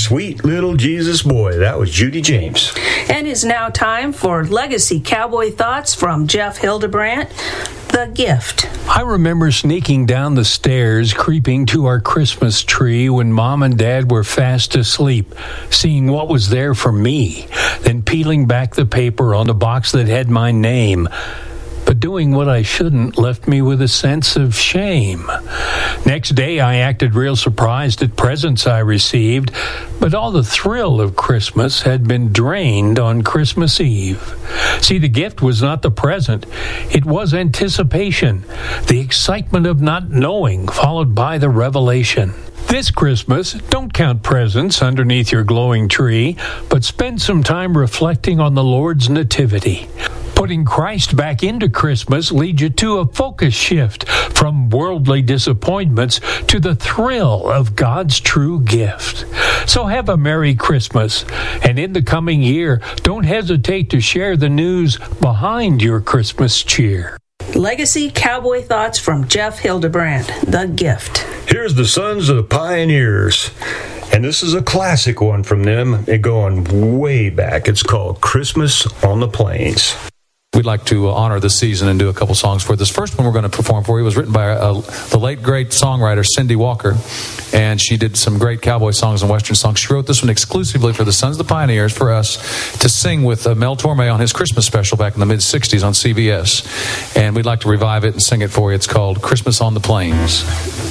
Sweet Little Jesus Boy. That was Judy James. And it's now time for Legacy Cowboy Thoughts from Jeff Hildebrandt, The Gift. I remember sneaking down the stairs, creeping to our Christmas tree when Mom and Dad were fast asleep, seeing what was there for me, then peeling back the paper on the box that had my name. But doing what I shouldn't left me with a sense of shame. Next day, I acted real surprised at presents I received, but all the thrill of Christmas had been drained on Christmas Eve. See, the gift was not the present. It was anticipation, the excitement of not knowing, followed by the revelation. This Christmas, don't count presents underneath your glowing tree, but spend some time reflecting on the Lord's nativity. Putting Christ back into Christmas leads you to a focus shift from worldly disappointments to the thrill of God's true gift. So have a Merry Christmas, and in the coming year, don't hesitate to share the news behind your Christmas cheer. Legacy Cowboy Thoughts from Jeff Hildebrandt, The Gift. Here's the Sons of the Pioneers. And this is a classic one from them. It going way back. It's called Christmas on the Plains. We'd like to honor this season and do a couple songs for you. This first one we're going to perform for you was written by the late, great songwriter Cindy Walker, and she did some great cowboy songs and western songs. She wrote this one exclusively for the Sons of the Pioneers for us to sing with Mel Torme on his Christmas special back in the mid-'60s on CBS, and we'd like to revive it and sing it for you. It's called Christmas on the Plains.